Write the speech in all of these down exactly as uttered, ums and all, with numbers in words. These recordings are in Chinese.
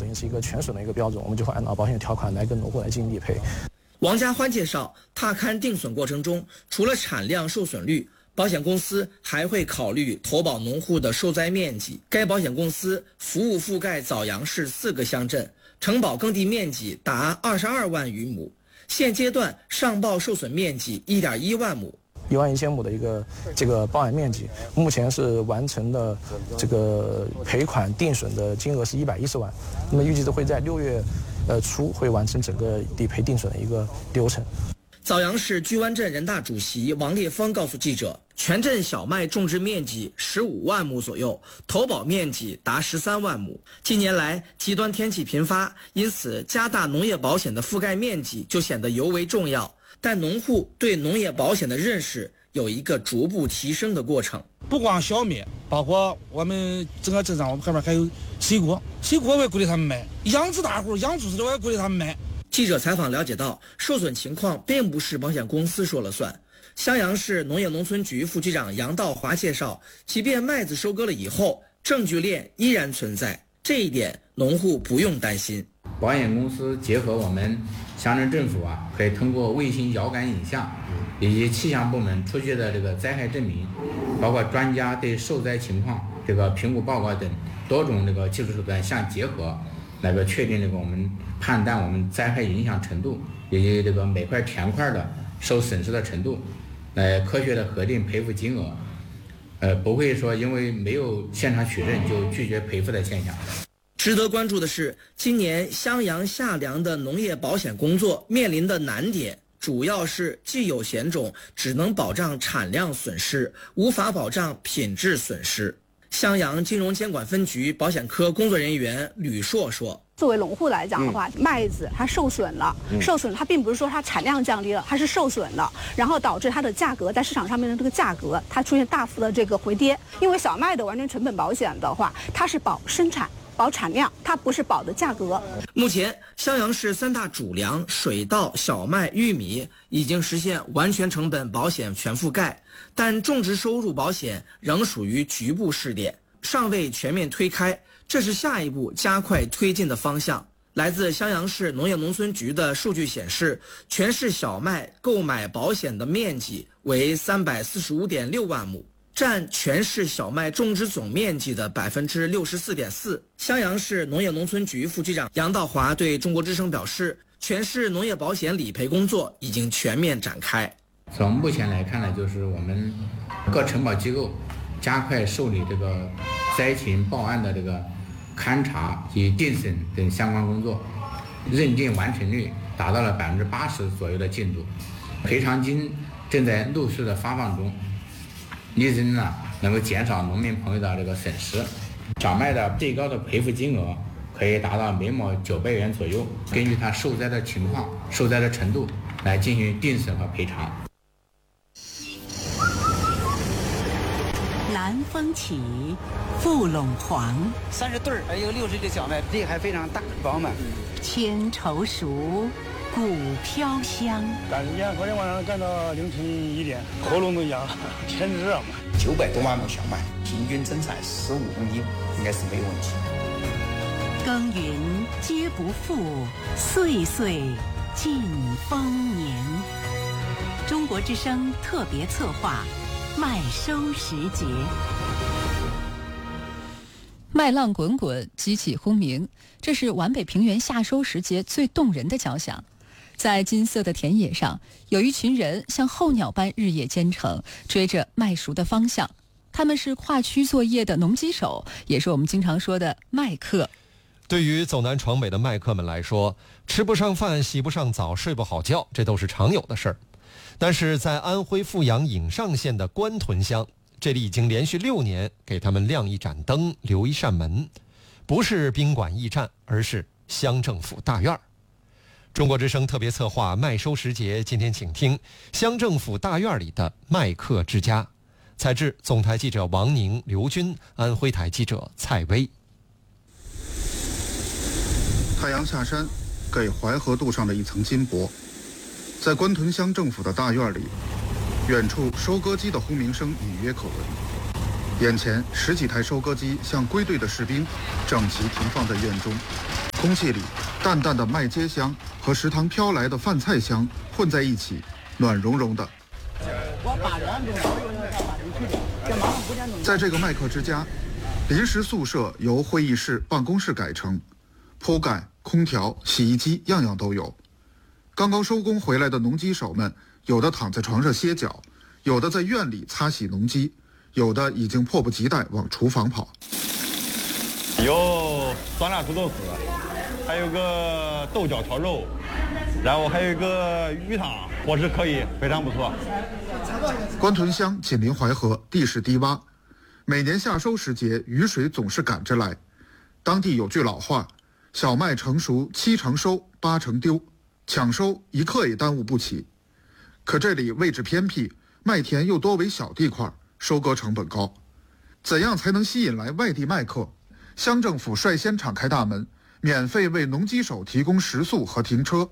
等于是一个全损的一个标准，我们就会按照保险条款来跟农户来进行理赔。 王家欢介绍，踏勘定损过程中，除了产量、受损率，保险公司还会考虑投保农户的受灾面积。该保险公司服务覆盖枣阳市四个乡镇，承保耕地面积达二十二万余亩，现阶段上报受损面积一点一万亩。 一万一千亩的一个这个报案面积，目前是完成了这个赔款定损的金额是一百一十万，那么预计都会在六月呃初会完成整个理赔定损的一个流程。 枣阳市居湾镇人大主席王烈峰告诉记者，全镇小麦种植面积十五万亩左右，投保面积达十三万亩。近年来极端天气频发，因此加大农业保险的覆盖面积就显得尤为重要。但农户对农业保险的认识有一个逐步提升的过程。 不光小麦，包括我们整个镇上，我们后面还有水果，水果我也鼓励他们买，养殖大户、养猪的我也鼓励他们买。 记者采访了解到，受损情况并不是保险公司说了算。襄阳市农业农村局副局长杨道华介绍，即便麦子收割了以后，证据链依然存在，这一点农户不用担心。 保险公司结合我们乡镇政府啊，可以通过卫星遥感影像以及气象部门出具的这个灾害证明，包括专家对受灾情况这个评估报告等多种这个技术手段相结合，来个确定这个我们判断我们灾害影响程度以及这个每块田块的受损失的程度，来科学的核定赔付金额，呃，不会说因为没有现场取证就拒绝赔付的现象。 值得关注的是，今年襄阳夏粮的农业保险工作面临的难点，主要是既有险种只能保障产量损失，无法保障品质损失。襄阳金融监管分局保险科工作人员吕硕说， 作为农户来讲的话，嗯、麦子它受损了，嗯、受损它并不是说它产量降低了，它是受损了，然后导致它的价格在市场上面的这个价格它出现大幅的这个回跌。因为小麦的完全成本保险的话，它是保生产、保产量，它不是保的价格。 目前，襄阳市三大主粮水稻、小麦、玉米已经实现完全成本保险全覆盖，但种植收入保险仍属于局部试点，尚未全面推开。这是下一步加快推进的方向。来自襄阳市农业农村局的数据显示，全市小麦购买保险的面积为三百四十五点六万亩，占全市小麦种植总面积的百分之六十四点四。襄阳市农业农村局副局长杨道华对中国之声表示，全市农业保险理赔工作已经全面展开。 从目前来看呢，就是我们各承保机构加快受理这个灾情报案的这个勘查及定损等相关工作，认定完成率达到了百分之八十左右的进度，赔偿金正在陆续的发放中，力争呢能够减少农民朋友的这个损失。小麦的最高的赔付金额可以达到每亩九百元左右，根据它受灾的情况、受灾的程度来进行定损和赔偿。 南风起，覆陇黄， 三十对儿，还有六十个小麦，粒还非常大饱满。 千愁熟，谷飘香。 赶时间，昨天晚上干到凌晨一点，喉咙都哑了，天热嘛。 九百多万亩小麦，平均增产十五公斤，应该是没有问题。 耕耘皆不负，岁岁尽丰年。中国之声特别策划。麦收时节， 麦浪滚滚，激起轰鸣，这是皖北平原夏收时节最动人的交响。在金色的田野上，有一群人像候鸟般日夜兼程，追着麦熟的方向。他们是跨区作业的农机手，也是我们经常说的麦客。 对于走南闯北的麦客们来说，吃不上饭、洗不上澡、睡不好觉，这都是常有的事儿。但是在安徽阜阳颍上县的官屯乡，这里已经连续六年给他们亮一盏灯，留一扇门，不是宾馆驿站，而是乡政府大院。中国之声特别策划麦收时节，今天请听乡政府大院里的麦客之家。采制总台记者王宁、刘军，安徽台记者蔡薇。 太阳下山，给淮河镀上了一层金箔。在官屯乡政府的大院里，远处收割机的轰鸣声隐约可闻。眼前十几台收割机像归队的士兵，整齐停放在院中。 空气里淡淡的麦秸香和食堂飘来的饭菜香混在一起，暖融融的。在这个麦克之家，临时宿舍由会议室、办公室改成，铺盖、空调、洗衣机样样都有。刚刚收工回来的农机手们，有的躺在床上歇脚，有的在院里擦洗农机，有的已经迫不及待往厨房跑。 有酸辣土豆丝，还有个豆角炒肉，然后还有一个鱼汤，伙食可以，非常不错。 关屯乡紧邻淮河，地势低洼，每年夏收时节，雨水总是赶着来。当地有句老话：小麦成熟七成收，八成丢，抢收一刻也耽误不起。可这里位置偏僻，麦田又多为小地块，收割成本高。怎样才能吸引来外地麦客？乡政府率先敞开大门，免费为农机手提供食宿和停车。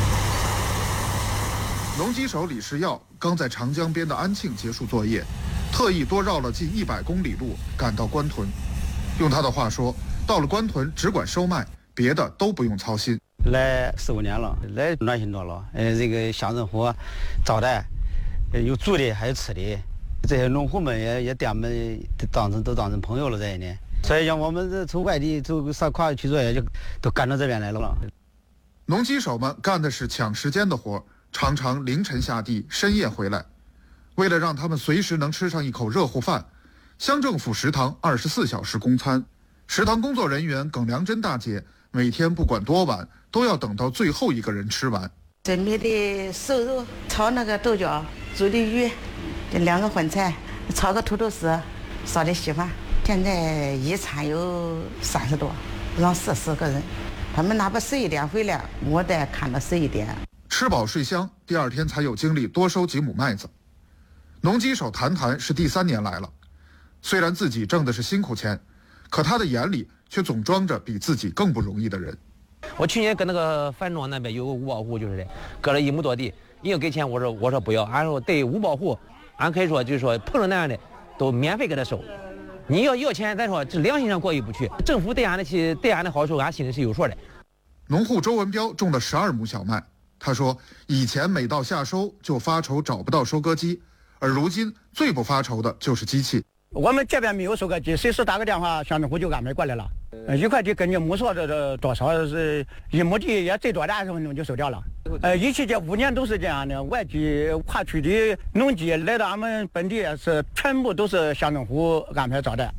农机手李世耀刚在长江边的安庆结束作业，特意多绕了近一百公里路赶到关屯。用他的话说，到了关屯只管收麦，别的都不用操心。 来四五年了，来暖心多了。呃，这个乡政府招待，有住的还有吃的，这些农户们也也đem我们当成都当成朋友了这一年。所以让我们这从外地走上跨区作业就都赶到这边来了。 农机手们干的是抢时间的活，常常凌晨下地，深夜回来。为了让他们随时能吃上一口热乎饭，乡政府食堂二十四小时供餐。食堂工作人员耿良珍大姐每天不管多晚，都要等到最后一个人吃完。 准备的瘦肉，炒那个豆角，煮的鱼，这两个荤菜，炒个土豆丝，烧的稀饭。现在一餐有三十多，让四十个人，他们哪怕十一点回来，我得看到十一点。 吃饱睡香，第二天才有精力多收几亩麦子。农机手谈谈是第三年来了，虽然自己挣的是辛苦钱，可他的眼里却总装着比自己更不容易的人。 我去年跟那个樊庄那边有个五保户，就是的，割了一亩多地，你要给钱，我说我说不要，俺说对五保户，俺可以说就是说碰着那样的都免费给他收。你要要钱，咱说这良心上过意不去。政府对俺的其对俺的好处，俺心里是有数的。 农户周文彪种了十二亩小麦，他说以前每到夏收就发愁找不到收割机，而如今最不发愁的就是机器。 我们这边没有收割机，随时打个电话，乡政府就安排过来了。呃，一块地根据亩数这这多少是一亩地也最多的二十分钟就收掉了。呃，一期这五年都是这样的，外地跨区的农机来到俺们本地是全部都是乡政府安排招待。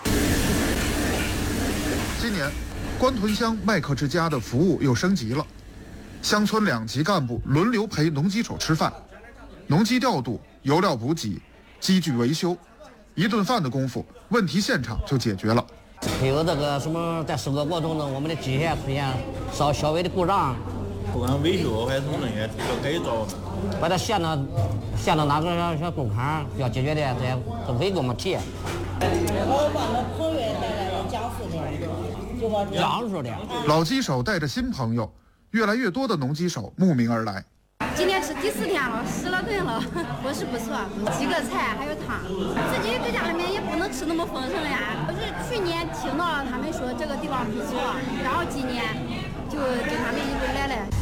今年，关屯乡麦克之家的服务又升级了，乡村两级干部轮流陪农机手吃饭，农机调度、油料补给、机具维修。一顿饭的功夫，问题现场就解决了。 还有这个什么，在收割过程中，我们的机械出现稍小微的故障， 不管维修还是那些要改造， 把它线到线到哪个小小工坎要解决的，这些都可以给我们提。 我帮我朋友带来江苏的，就我江苏的。 老机手带着新朋友，越来越多的农机手慕名而来。 今天吃第四天了，十来顿了，伙食不错，几个菜还有汤。自己在家里面也不能吃那么丰盛呀。我是去年听到了他们说这个地方不错，然后今年就跟他们一路来了。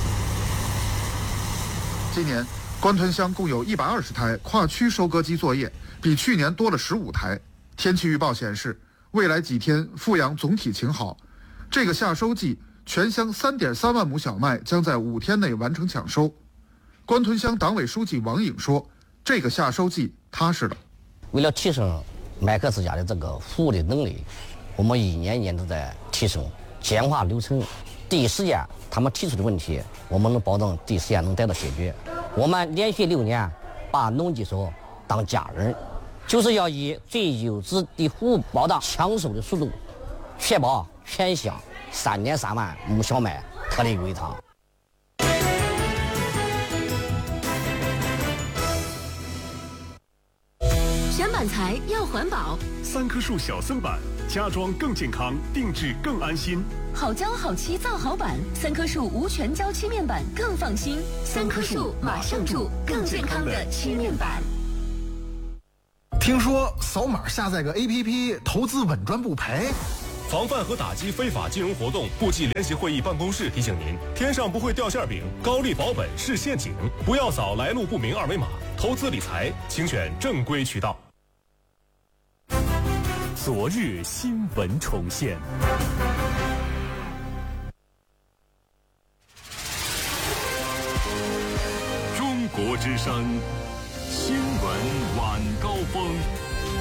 今年关屯乡共有一百二十台跨区收割机作业，比去年多了十五台。天气预报显示，未来几天阜阳总体晴好。这个夏收季，全乡三点三万亩小麦将在五天内完成抢收。关屯乡党委书记王颖说：“这个夏收季踏实了。 为了提升麦克之家的这个服务的能力，我们一年一年都在提升、简化流程。第一时间他们提出的问题，我们能保证第一时间能得到解决。我们连续六年把农机手当家人，就是要以最优质的服务保障抢收的速度，确保全乡三点三万亩小麦颗粒归堂。” 选板材要环保， 三棵树小森板，家装更健康，定制更安心。 好胶好漆造好板，三棵树无全胶漆面板更放心。三棵树马上住更健康的漆面板。 听说扫码下载个 A P P 投资稳赚不赔， 防范和打击非法金融活动部际联席会议办公室提醒您：天上不会掉馅饼，高利保本是陷阱，不要扫来路不明二维码。投资理财，请选正规渠道。 昨日新闻重现。中国之声新闻晚高峰。